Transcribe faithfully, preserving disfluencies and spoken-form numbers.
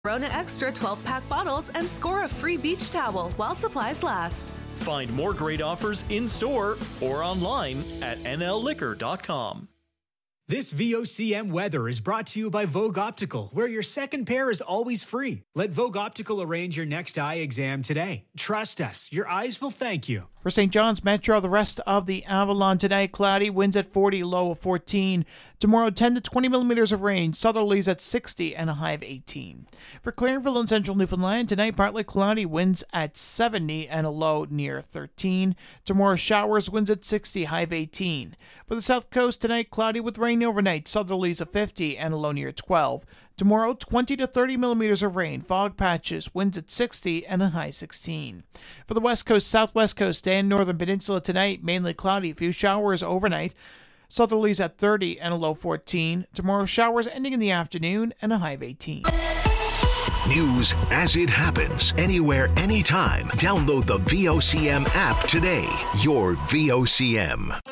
Corona Extra twelve-pack bottles and score a free beach towel while supplies last. Find more great offers in-store or online at N L liquor dot com. This V O C M weather is brought to you by Vogue Optical, where your second pair is always free. Let Vogue Optical arrange your next eye exam today. Trust us, your eyes will thank you. For Saint John's Metro, the rest of the Avalon tonight, cloudy, winds at forty, low of fourteen. Tomorrow, ten to twenty millimeters of rain, southerlies at sixty and a high of eighteen. For Clarenville and central Newfoundland, tonight partly cloudy, winds at seventy and a low near thirteen. Tomorrow, showers, winds at sixty, high of eighteen. For the south coast, tonight cloudy with rain overnight, southerlies of fifty and a low near twelve. Tomorrow, twenty to thirty millimeters of rain, fog patches, winds at sixty and a high sixteen. For the west coast, southwest coast, and northern peninsula tonight, mainly cloudy, a few showers overnight, southerlies at thirty and a low fourteen. Tomorrow, showers ending in the afternoon and a high of eighteen. News as it happens, anywhere, anytime. Download the V O C M app today. Your V O C M.